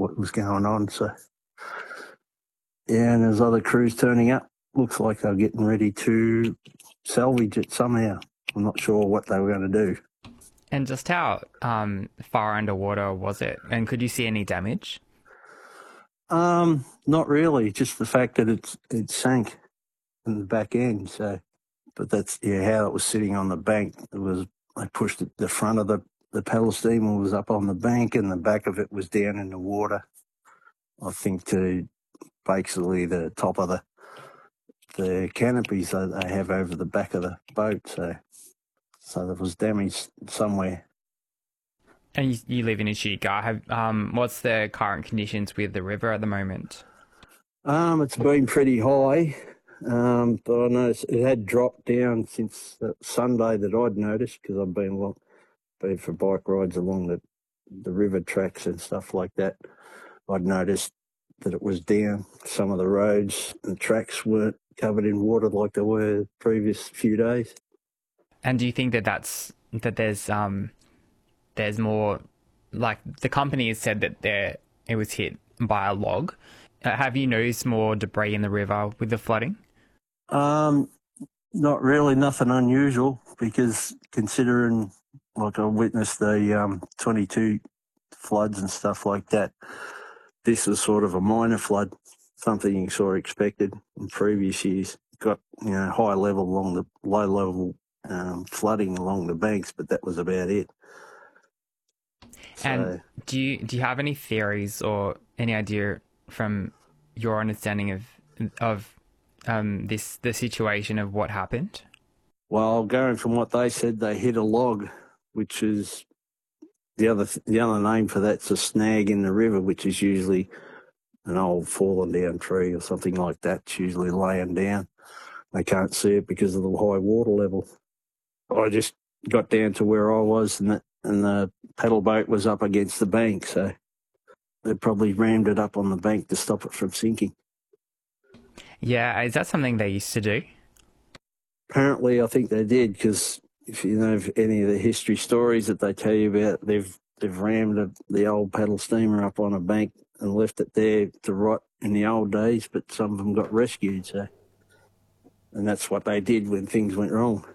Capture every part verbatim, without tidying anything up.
what was going on. So, yeah, and there's other crews turning up. Looks like they're getting ready to salvage it somehow. I'm not sure what they were going to do. And just how um, far underwater was it? And could you see any damage? Um, not really. Just the fact that it's it sank in the back end. So, but that's yeah how it was sitting on the bank. It was I pushed it, the front of the the paddle steamer was up on the bank, and the back of it was down in the water. I think to basically the top of the the canopies that they have over the back of the boat. So, so there was damage somewhere. And you, you live in Echuca. Have um, what's the current conditions with the river at the moment? Um, it's been pretty high, um, but I noticed it had dropped down since that Sunday that I'd noticed because I've been along, been for bike rides along the the river tracks and stuff like that. I'd noticed that it was down. Some of the roads and tracks weren't covered in water like they were the previous few days. And do you think that that's that there's um there's more, like the company has said that there it was hit by a log. Uh, have you noticed more debris in the river with the flooding? Um, not really, nothing unusual because considering, like I witnessed the um, twenty-two floods and stuff like that, this was sort of a minor flood, something you sort of expected in previous years. Got, you know, high level along the low level um, flooding along the banks, but that was about it. And So, do you do you have any theories or any idea from your understanding of of um, this the situation of what happened? well, going from what they said, they hit a log, which is the other the other name for that's a snag in the river, which is usually an old fallen down tree or something like that. It's usually laying down. They can't see it because of the high water level. I just got down to where I was, and the, and the paddle boat was up against the bank, so they probably rammed it up on the bank to stop it from sinking. Yeah, is that something they used to do? Apparently, I think they did, because if you know any of the history stories that they tell you about, they've they've rammed a, the old paddle steamer up on a bank and left it there to rot in the old days, but some of them got rescued, so and that's what they did when things went wrong.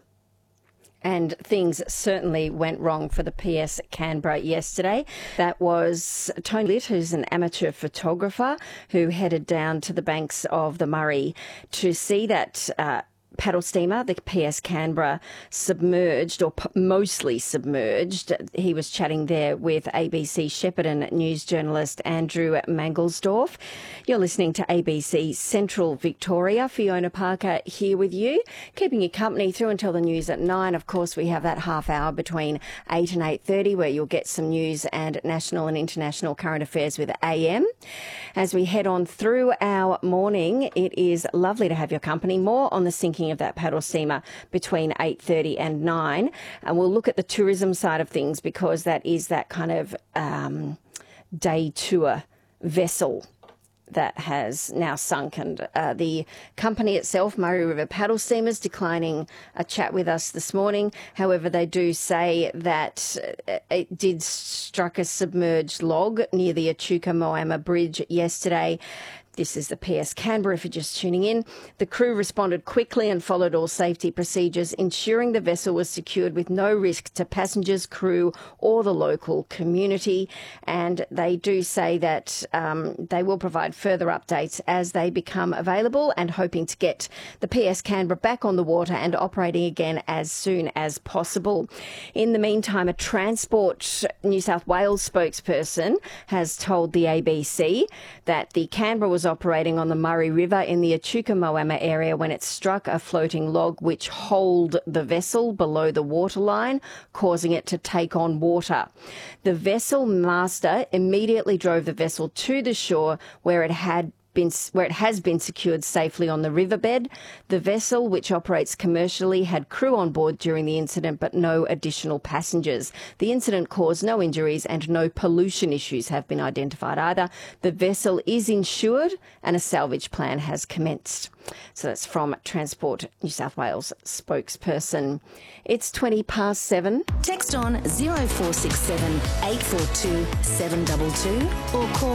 And things certainly went wrong for the P S Canberra yesterday. That was Tony Litt, who's an amateur photographer, who headed down to the banks of the Murray to see that uh, paddle steamer, the P S Canberra, submerged or p- mostly submerged. He was chatting there with A B C Shepparton news journalist Andrew Mangelsdorf. You're listening to A B C Central Victoria. Fiona Parker here with you, keeping you company through until the news at nine. Of course, we have that half hour between eight and eight thirty where you'll get some news and national and international current affairs with A M. As we head on through our morning, it is lovely to have your company. More on the sinking of that paddle steamer between eight thirty and nine. And we'll look at the tourism side of things because that is that kind of um, day tour vessel that has now sunk, and uh, the company itself, Murray River Paddle Steamers, declining a chat with us this morning. However, they do say that it did struck a submerged log near the Echuca Moama Bridge yesterday. This is the P S Canberra, if you're just tuning in. The crew responded quickly and followed all safety procedures, ensuring the vessel was secured with no risk to passengers, crew or the local community. And they do say that um, they will provide further updates as they become available, and hoping to get the P S Canberra back on the water and operating again as soon as possible. In the meantime, a Transport New South Wales spokesperson has told the A B C that the Canberra was operating on the Murray River in the Echuca Moama area when it struck a floating log which holed the vessel below the waterline, causing it to take on water. The vessel master immediately drove the vessel to the shore where it had Been, where it has been secured safely on the riverbed. The vessel, which operates commercially, had crew on board during the incident, but no additional passengers. The incident caused no injuries and no pollution issues have been identified either. The vessel is insured and a salvage plan has commenced. So that's from Transport New South Wales spokesperson. It's twenty past seven. Text on zero four six seven eight four two seven two two or call